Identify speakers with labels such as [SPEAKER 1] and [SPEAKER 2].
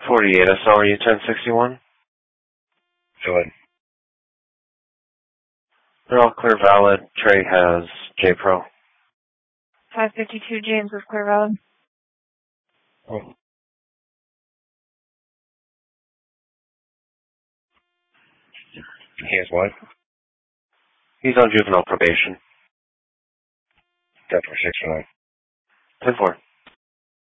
[SPEAKER 1] 48 SLRU 1061.
[SPEAKER 2] Go ahead.
[SPEAKER 1] They're all clear valid. Trey has J-Pro.
[SPEAKER 3] 552 James is clear valid.
[SPEAKER 2] Oh. He has what?
[SPEAKER 1] He's on juvenile probation.
[SPEAKER 2] Definitely 6 for 9.
[SPEAKER 1] 10-4.